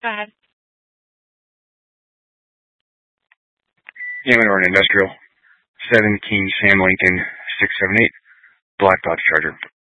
Go ahead. Amador Industrial, 7 King Sam Lincoln, 678, Black Dodge Charger.